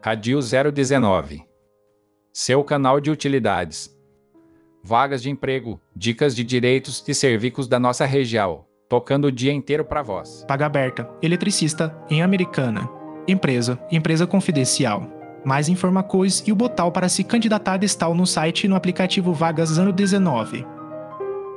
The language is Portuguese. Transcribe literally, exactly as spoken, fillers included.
Radio zero dezenove. Seu canal de utilidades. Vagas de emprego, dicas de direitos e serviços da nossa região, tocando o dia inteiro para vós. Vaga aberta, eletricista, em Americana. Empresa, empresa confidencial. Mais informações e o botão para se candidatar está no site e no aplicativo Vagas ano dezenove.